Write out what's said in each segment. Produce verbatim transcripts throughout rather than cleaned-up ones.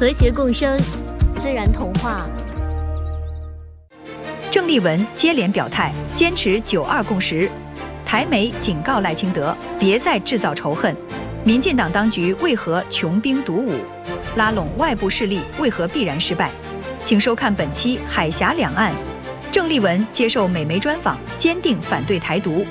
和谐共生，自然童话。 郑丽文接连表态，坚持九二共识。台媒警告赖清德，别再制造仇恨。民进党当局为何穷兵黩武？拉拢外部势力为何必然失败？请收看本期《海峡两岸》。郑丽文接受美媒专访，坚定反对台独。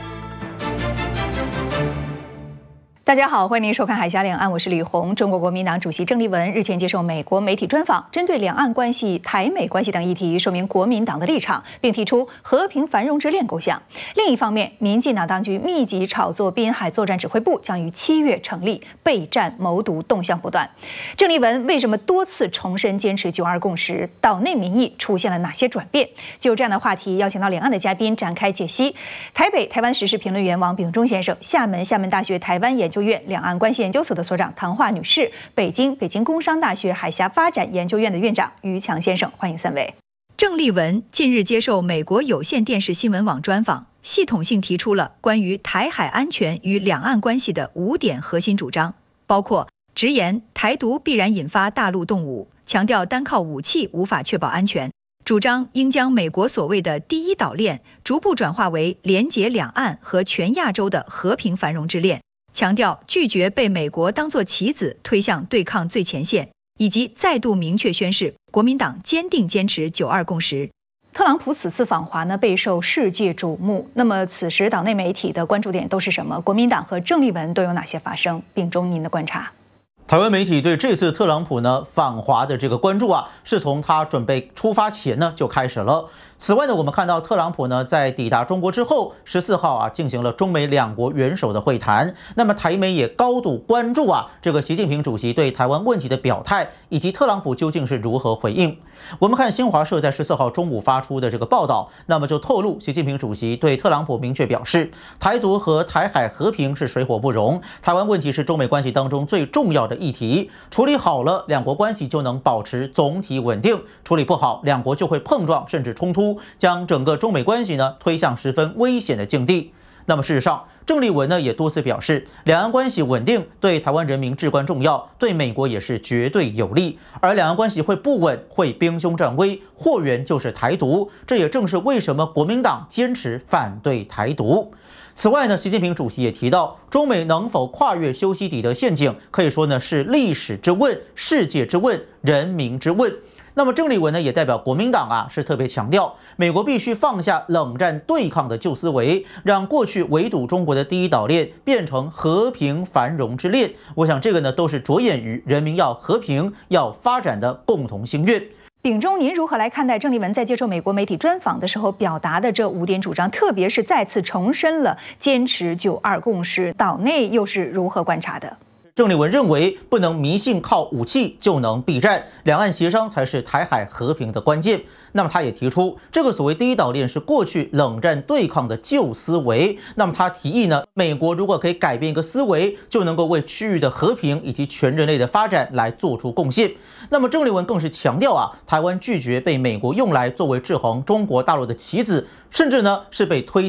大家好，欢迎您收看《海峡两岸》，我是李红。中国国民党主席郑丽文日前接受美国媒体专访，针对两岸关系、台美关系等议题，说明国民党的立场，并提出和平繁荣之恋构想。另一方面，民进党当局密集炒作滨海作战指挥部将于七月成立，备战谋独动向不断。郑丽文为什么多次重申坚持九二共识？岛内民意出现了哪些转变？就这样的话题，邀请到两岸的嘉宾展开解析。台北台湾时事评论员王炳忠先生，厦门厦门大学台湾研究院两岸关系研究所的所长唐华女士，北京北京工商大学海峡发展研究院的院长于强先生，欢迎三位。郑丽文近日接受美国有线电视新闻网专访，系统性提出了关于台海安全与两岸关系的五点核心主张，包括直言台独必然引发大陆动武，强调单靠武器无法确保安全，主张应将美国所谓的第一岛链逐步转化为连结两岸和全亚洲的和平繁荣之链，强调拒绝被美国当作棋子推向对抗最前线，以及再度明确宣示国民党坚定坚持九二共识。特朗普此次访华呢，备受世界瞩目。那么此时岛内媒体的关注点都是什么？国民党和郑丽文都有哪些发声？秉忠，您的观察。 台湾媒体对这次特朗普呢访华的这个关注啊，是从他准备出发前呢就开始了。此外呢，我们看到特朗普呢在抵达中国之后，十四号啊进行了中美两国元首的会谈。那么台媒也高度关注啊这个习近平主席对台湾问题的表态，以及特朗普究竟是如何回应。我们看新华社在十四号中午发出的这个报道，那么就透露习近平主席对特朗普明确表示，台独和台海和平是水火不容，台湾问题是中美关系当中最重要的议题，处理好了，两国关系就能保持总体稳定；处理不好，两国就会碰撞甚至冲突，将整个中美关系呢推向十分危险的境地。那么事实上，郑丽文呢也多次表示，两岸关系稳定对台湾人民至关重要，对美国也是绝对有利。而两岸关系会不稳，会兵凶战危，祸源就是台独。这也正是为什么国民党坚持反对台独。此外呢，习近平主席也提到，中美能否跨越修昔底德陷阱，可以说呢是历史之问、世界之问、人民之问。那么郑丽文呢也代表国民党啊，是特别强调，美国必须放下冷战对抗的旧思维，让过去围堵中国的第一岛链变成和平繁荣之链。我想这个呢都是着眼于人民要和平、要发展的共同心愿。 秉忠，您如何来看待郑丽文在接受美国媒体专访的时候表达的这五点主张，特别是再次重申了坚持九二共识，岛内又是如何观察的？ 郑丽文认为，不能迷信靠武器就能避战，两岸协商才是台海和平的关键。那么他也提出，这个所谓第一岛链是过去冷战对抗的旧思维。那么他提议呢，美国如果可以改变一个思维，就能够为区域的和平以及全人类的发展来做出贡献。那么郑丽文更是强调啊，台湾拒绝被美国用来作为制衡中国大陆的棋子，甚至呢是被推